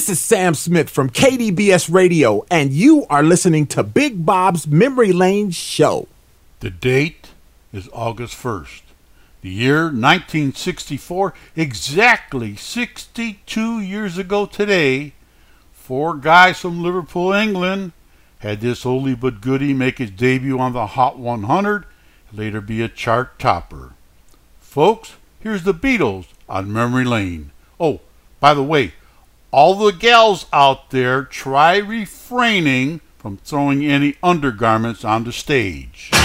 This is Sam Smith from KDBS Radio, and you are listening to Big Bob's Memory Lane Show. The date is August 1st. The year 1964, exactly 62 years ago today, four guys from Liverpool, England, had this oldie but goodie make its debut on the Hot 100, and later be a chart topper. Folks, here's the Beatles on Memory Lane. Oh, by the way, all the gals out there, try refraining from throwing any undergarments on the stage.